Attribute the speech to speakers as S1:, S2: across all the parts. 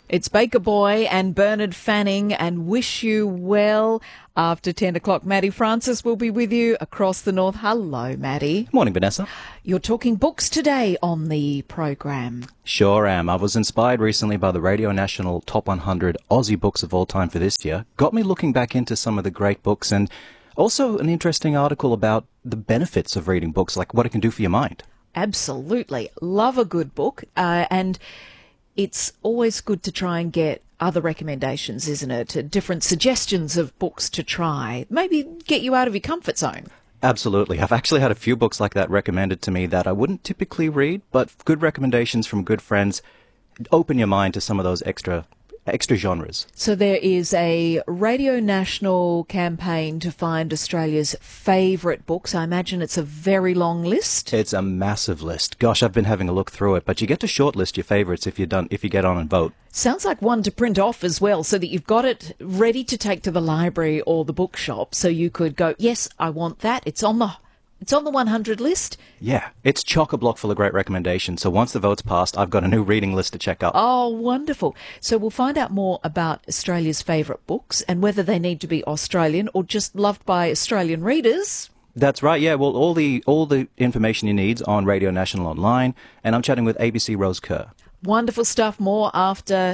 S1: It's Baker Boy and Bernard Fanning and Wish You Well. After 10 o'clock, Maddie Francis will be with you across the north. Hello, Maddie.
S2: Morning, Vanessa.
S1: You're talking books today on the program.
S2: Sure am. I was inspired recently by the Radio National Top 100 Aussie books of all time for this year. Got me looking back into some of the great books, and also an interesting article about the benefits of reading books, like what it can do for your mind.
S1: Absolutely. Love a good book. And it's always good to try and get other recommendations, isn't it? Different suggestions of books to try. Maybe get you out of your comfort zone.
S2: Absolutely. I've actually had a few books like that recommended to me that I wouldn't typically read, but good recommendations from good friends open your mind to some of those extra genres.
S1: So there is a Radio National campaign to find Australia's favourite books. I imagine it's a very long list.
S2: It's a massive list. Gosh, I've been having a look through it, but you get to shortlist your favourites if you get on and vote.
S1: Sounds like one to print off as well, so that you've got it ready to take to the library or the bookshop, so you could go, yes, I want that. It's on the 100 list.
S2: Yeah, it's chock-a-block full of great recommendations. So once the vote's passed, I've got a new reading list to check out.
S1: Oh, wonderful. So we'll find out more about Australia's favourite books and whether they need to be Australian or just loved by Australian readers.
S2: That's right, yeah. Well, all the information you need on Radio National Online, and I'm chatting with ABC Rose Kerr.
S1: Wonderful stuff. More after...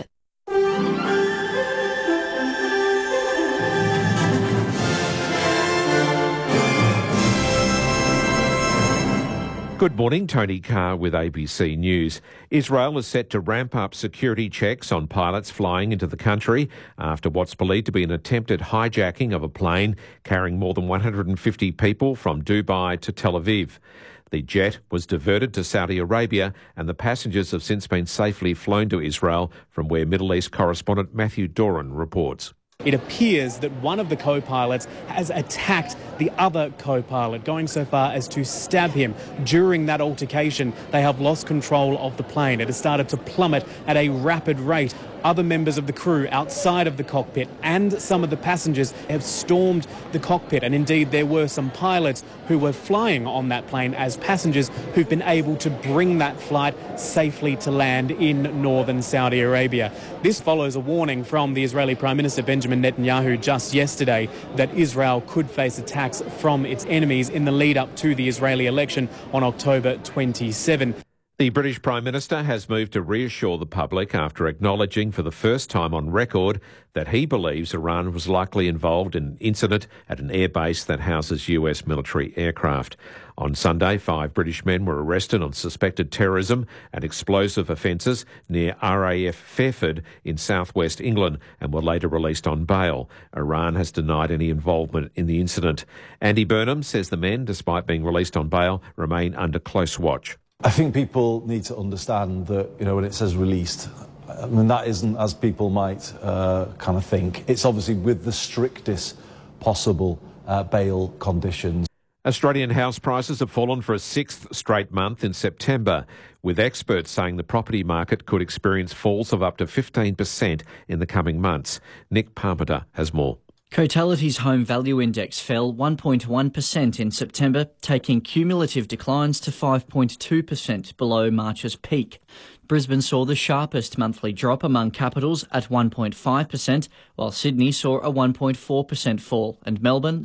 S3: Good morning, Tony Carr with ABC News. Israel is set to ramp up security checks on pilots flying into the country after what's believed to be an attempted hijacking of a plane carrying more than 150 people from Dubai to Tel Aviv. The jet was diverted to Saudi Arabia and the passengers have since been safely flown to Israel, from where Middle East correspondent Matthew Doran reports.
S4: It appears that one of the co-pilots has attacked the other co-pilot, going so far as to stab him. During that altercation, they have lost control of the plane. It has started to plummet at a rapid rate. Other members of the crew outside of the cockpit and some of the passengers have stormed the cockpit. And indeed, there were some pilots who were flying on that plane as passengers who've been able to bring that flight safely to land in northern Saudi Arabia. This follows a warning from the Israeli Prime Minister Benjamin Netanyahu just yesterday that Israel could face attacks from its enemies in the lead up to the Israeli election on October 27.
S3: The British Prime Minister has moved to reassure the public after acknowledging for the first time on record that he believes Iran was likely involved in an incident at an airbase that houses US military aircraft. On Sunday, 5 British men were arrested on suspected terrorism and explosive offences near RAF Fairford in southwest England and were later released on bail. Iran has denied any involvement in the incident. Andy Burnham says the men, despite being released on bail, remain under close watch.
S5: I think people need to understand that, when it says released, I mean, that isn't as people might kind of think. It's obviously with the strictest possible bail conditions.
S3: Australian house prices have fallen for a 6th straight month in September, with experts saying the property market could experience falls of up to 15% in the coming months. Nick Parmenter has more.
S6: Cotality's Home Value Index fell 1.1% in September, taking cumulative declines to 5.2% below March's peak. Brisbane saw the sharpest monthly drop among capitals at 1.5%, while Sydney saw a 1.4% fall and Melbourne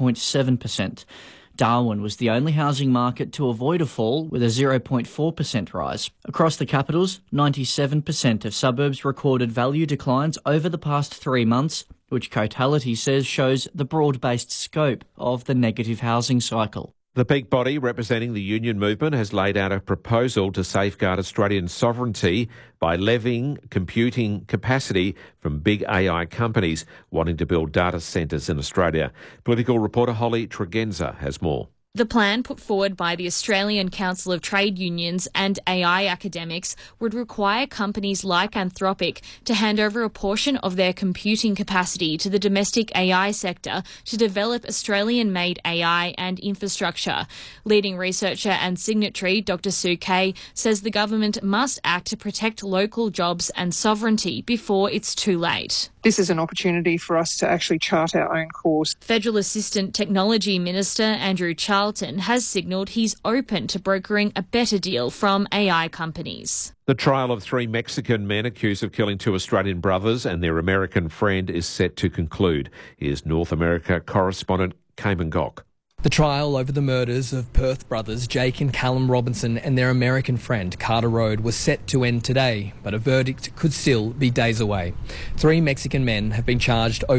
S6: 0.7%. Darwin was the only housing market to avoid a fall, with a 0.4% rise. Across the capitals, 97% of suburbs recorded value declines over the past 3 months, which Cotality says shows the broad-based scope of the negative housing cycle.
S3: The peak body representing the union movement has laid out a proposal to safeguard Australian sovereignty by levying computing capacity from big AI companies wanting to build data centres in Australia. Political reporter Holly Tregenza has more.
S7: The plan put forward by the Australian Council of Trade Unions and AI academics would require companies like Anthropic to hand over a portion of their computing capacity to the domestic AI sector to develop Australian-made AI and infrastructure. Leading researcher and signatory Dr. Sue Kay says the government must act to protect local jobs and sovereignty before it's too late.
S8: This is an opportunity for us to actually chart our own course.
S7: Federal Assistant Technology Minister Andrew Charles Carlton has signalled he's open to brokering a better deal from AI companies.
S3: The trial of 3 Mexican men accused of killing 2 Australian brothers and their American friend is set to conclude. Here's North America correspondent Cayman Gok.
S8: The trial over the murders of Perth brothers Jake and Callum Robinson and their American friend Carter Road was set to end today, but a verdict could still be days away. 3 Mexican men have been charged over